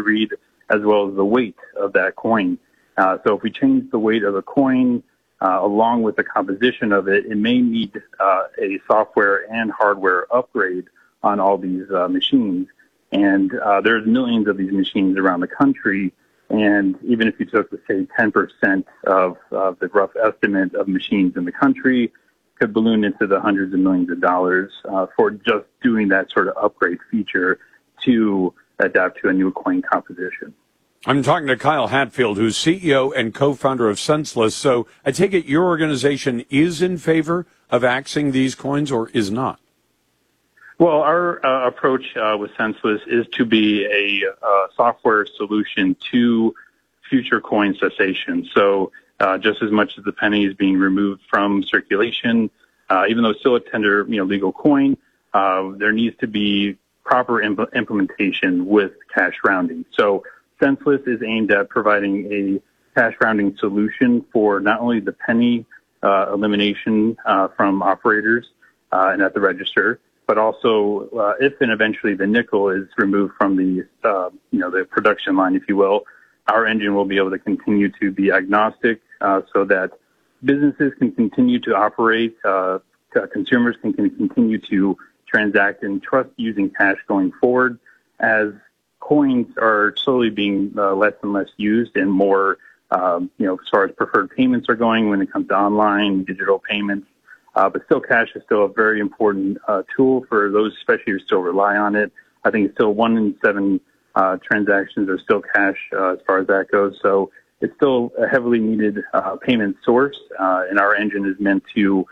read, as well as the weight of that coin. So if we change the weight of the coin along with the composition of it, it may need a software and hardware upgrade on all these machines. And there's millions of these machines around the country. And even if you took, say, 10% of the rough estimate of machines in the country, could balloon into the hundreds of millions of dollars for just doing that sort of upgrade feature to adapt to a new coin composition. I'm talking to Kyle Hatfield, who's CEO and co-founder of Senseless. So I take it your organization is in favor of axing these coins or is not? Well, our approach with Senseless is to be a software solution to future coin cessation. So just as much as the penny is being removed from circulation, even though it's still a tender, legal coin, there needs to be proper implementation with cash rounding. So Senseless is aimed at providing a cash rounding solution for not only the penny elimination from operators and at the register, but also if and eventually the nickel is removed from the the production line, if you will, our engine will be able to continue to be agnostic so that businesses can continue to operate, consumers can continue to transact and trust using cash going forward as coins are slowly being less and less used and more, as far as preferred payments are going when it comes to online digital payments. But still, cash is still a very important tool for those, especially who still rely on it. I think it's still 1 in 7 transactions are still cash as far as that goes. So it's still a heavily needed payment source, and our engine is meant to,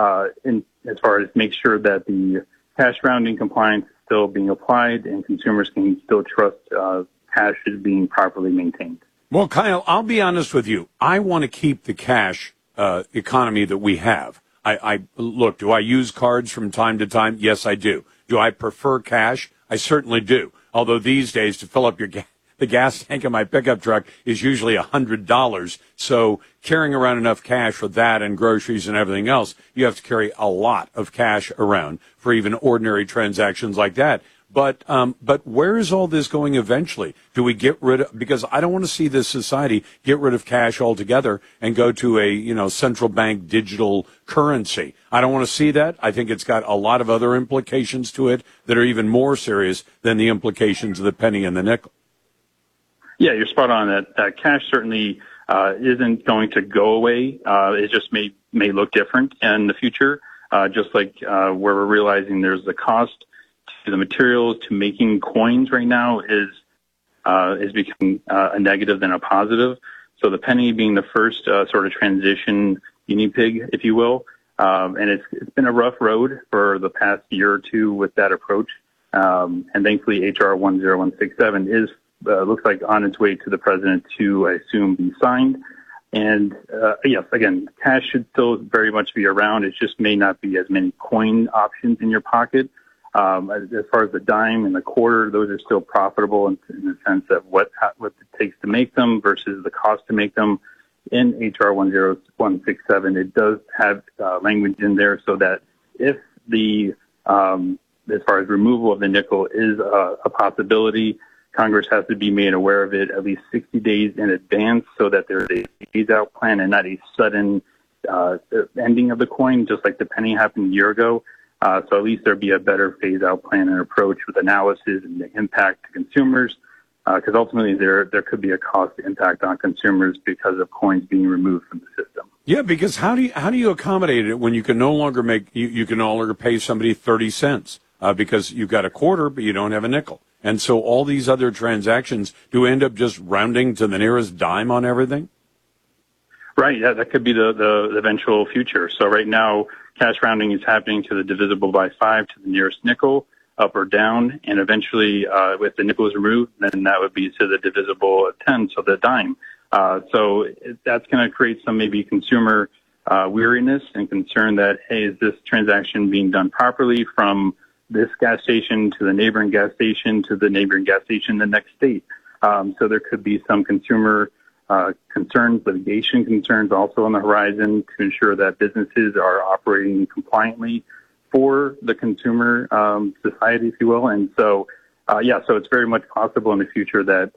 as far as make sure that the cash rounding compliance is still being applied and consumers can still trust cash is being properly maintained. Well, Kyle, I'll be honest with you. I want to keep the cash economy that we have. Look, do I use cards from time to time? Yes, I do. Do I prefer cash? I certainly do. Although these days, to fill up the gas tank of my pickup truck is usually $100. So carrying around enough cash for that and groceries and everything else, you have to carry a lot of cash around for even ordinary transactions like that. But where is all this going eventually? Do we get rid of, because I don't want to see this society get rid of cash altogether and go to a, central bank digital currency. I don't want to see that. I think it's got a lot of other implications to it that are even more serious than the implications of the penny and the nickel. Yeah, you're spot on that. Cash certainly isn't going to go away. It just may look different in the future, just like where we're realizing there's the cost to the materials to making coins right now is becoming a negative than a positive. So the penny being the first sort of transition guinea pig, if you will, and it's been a rough road for the past year or two with that approach. And thankfully, HR 10167 is looks like on its way to the president to, I assume, be signed. And yes, again, cash should still very much be around. It just may not be as many coin options in your pocket. As far as the dime and the quarter, those are still profitable in the sense of what it takes to make them versus the cost to make them. In HR 10167, it does have language in there so that if the as far as removal of the nickel is a possibility, Congress has to be made aware of it at least 60 days in advance so that there's a phase-out plan and not a sudden ending of the coin, just like the penny happened a year ago. So at least there'd be a better phase-out plan and approach with analysis and the impact to consumers, because ultimately there could be a cost impact on consumers because of coins being removed from the system. Yeah, because how do you accommodate it when you can no longer you can no longer pay somebody 30 cents because you've got a quarter but you don't have a nickel, and so all these other transactions do end up just rounding to the nearest dime on everything. Right, yeah, that could be the eventual future. So right now, cash rounding is happening to the divisible by 5 to the nearest nickel, up or down, and eventually, if the nickel is removed, then that would be to the divisible 10, so the dime. So that's going to create some maybe consumer weariness and concern that, hey, is this transaction being done properly from this gas station to the neighboring gas station to the neighboring gas station in the next state? So there could be some consumer concerns, litigation concerns also on the horizon to ensure that businesses are operating compliantly for the consumer society, if you will. And so, so it's very much possible in the future that